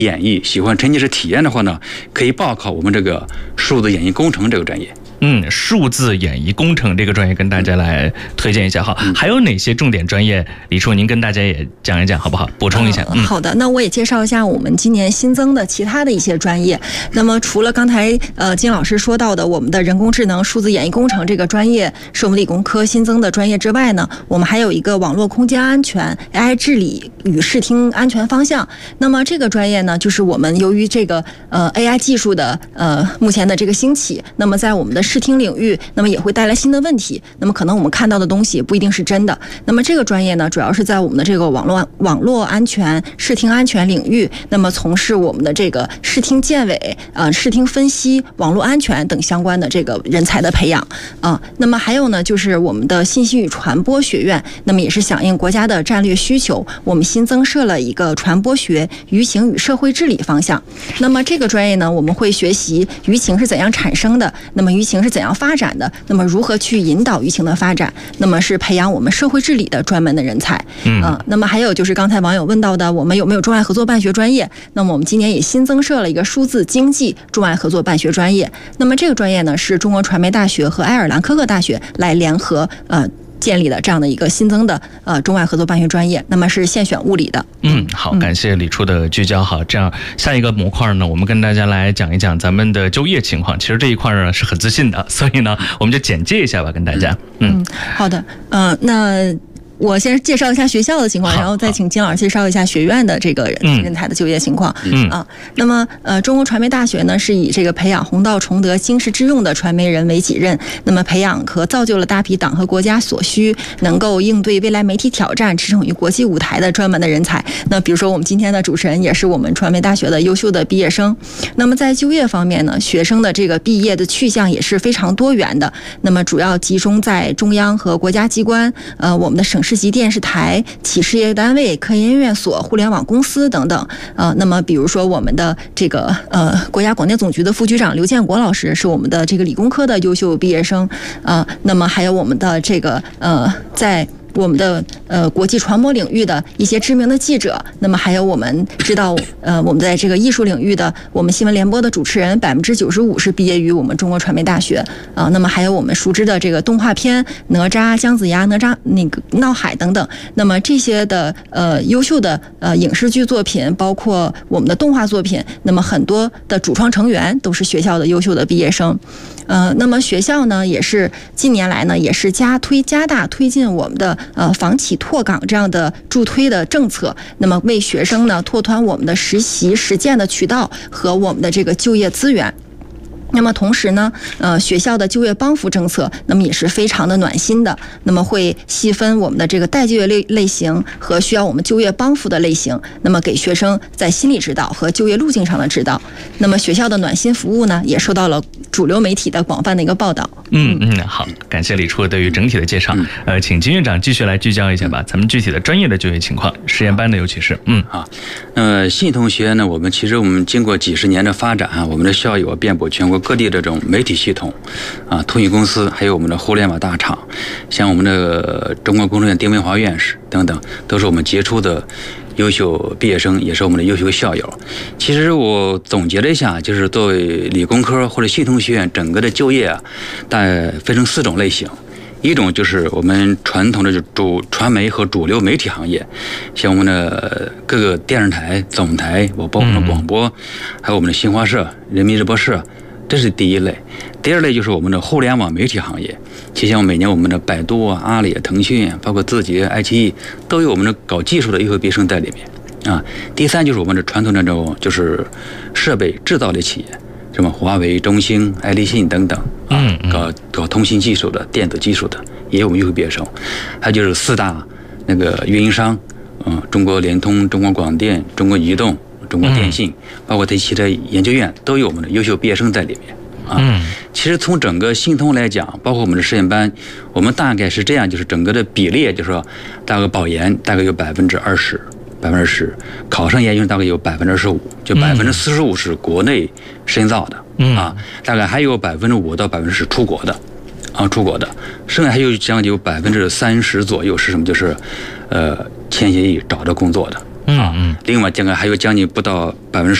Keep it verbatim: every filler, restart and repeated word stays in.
演绎，喜欢沉浸式体验的话呢，可以报考我们这个数字演艺工程这个专业。 嗯，数字演艺工程这个专业跟大家来推荐一下哈。 嗯、 还有哪些重点专业？李处您跟大家也讲一讲好不好？补充一下。 嗯、好的，那我也介绍一下我们今年新增的其他的一些专业。那么除了刚才呃金老师说到的我们的人工智能、数字演艺工程这个专业是我们理工科新增的专业之外呢，我们还有一个网络空间安全、A I 治理与视听安全方向。那么这个专业呢，就是我们由于这个呃 A I 技术的呃目前的这个兴起，那么在我们的视听领域，那么也会带来新的问题。那么可能我们看到的东西不一定是真的。那么这个专业呢，主要是在我们的这个网络网络安全、视听安全领域，那么从事我们的这个视听建伪、呃视听分析、网络安全等相关的这个人才的培养啊、呃。那么还有呢，就是我们的信息与传播学院，那么也是响应国家的战略需求，我们新增设了一个传播学、舆情与社会治理方向。那么这个专业呢，我们会学习舆情是怎样产生的，那么舆情是怎样发展的，那么如何去引导舆情的发展，那么是培养我们社会治理的专门的人才。嗯、呃，那么还有就是刚才网友问到的，我们有没有中外合作办学专业？那么我们今年也新增设了一个数字经济中外合作办学专业。那么这个专业呢，是中国传媒大学和爱尔兰科克大学来联合呃。建立的这样的一个新增的呃中外合作办学专业，那么是现选物理的。 嗯，好，感谢李处的聚焦。好，这样下一个模块呢，我们跟大家来讲一讲咱们的就业情况。其实这一块呢是很自信的，所以呢我们就简介一下吧，跟大家。嗯， 嗯好的，嗯、呃，那。我先介绍一下学校的情况，然后再请金老师介绍一下学院的这个人人才的就业情况。嗯啊，那么呃，中国传媒大学呢是以这个培养弘道崇德、经世致用的传媒人为己任，那么培养和造就了大批党和国家所需，能够应对未来媒体挑战、驰骋于国际舞台的专门的人才。那比如说我们今天的主持人也是我们传媒大学的优秀的毕业生。那么在就业方面呢，学生的这个毕业的去向也是非常多元的。那么主要集中在中央和国家机关，呃，我们的省市级电视台、企事业单位、科研院所、互联网公司等等。呃，那么比如说我们的这个呃国家广电总局的副局长刘建国老师是我们的这个理工科的优秀毕业生。呃，那么还有我们的这个呃在。我们的呃国际传播领域的一些知名的记者，那么还有我们知道呃我们在这个艺术领域的我们新闻联播的主持人，百分之九十五是毕业于我们中国传媒大学啊、呃。那么还有我们熟知的这个动画片哪吒、姜子牙、哪吒那个闹海等等。那么这些的呃优秀的呃影视剧作品，包括我们的动画作品，那么很多的主创成员都是学校的优秀的毕业生。呃，那么学校呢也是近年来呢也是加推加大推进我们的呃房企拓岗这样的助推的政策，那么为学生呢拓宽我们的实习实践的渠道和我们的这个就业资源。那么同时呢，呃，学校的就业帮扶政策，那么也是非常的暖心的。那么会细分我们的这个待就业类类型和需要我们就业帮扶的类型，那么给学生在心理指导和就业路径上的指导。那么学校的暖心服务呢，也受到了主流媒体的广泛的一个报道。 嗯嗯，好，感谢李处对于整体的介绍。呃，请金院长继续来聚焦一下吧，咱们具体的专业的就业情况，实验班的尤其是，嗯啊，呃，信统学院呢，我们其实我们经过几十年的发展啊，我们的校友遍布全国各地的这种媒体系统啊，通讯公司，还有我们的互联网大厂，像我们的中国工程院丁文华院士等等，都是我们杰出的优秀毕业生，也是我们的优秀校友。其实我总结了一下，就是作为理工科或者信统学院整个的就业啊，大概分成四种类型。一种就是我们传统的主传媒和主流媒体行业，像我们的各个电视台、总台，我包括我们的广播，还有我们的新华社、人民日报社，这是第一类。第二类就是我们的互联网媒体行业，就像每年我们的百度啊、阿里、腾讯，包括字节、爱奇艺，都有我们的搞技术的优秀毕业生在里面啊。第三就是我们的传统的这种就是设备制造类企业。什么华为、中兴、爱立信等等啊，搞搞通信技术的、电子技术的，也有我们优秀毕业生。还有就是四大那个运营商，嗯，中国联通、中国广电、中国移动、中国电信，包括这汽车研究院，都有我们的优秀毕业生在里面啊。其实从整个信通来讲，包括我们的实验班，我们大概是这样，就是整个的比例，就是说大概保研大概有百分之二十。百分之十，考上研究生大概有百分之二十五，就百分之四十五是国内深造的、嗯、啊，大概还有百分之五到百分之十出国的，啊，出国的，剩下还有将近有百分之三十左右是什么？就是，呃，签协议找到工作的嗯嗯。 另外，这个还有将近不到百分之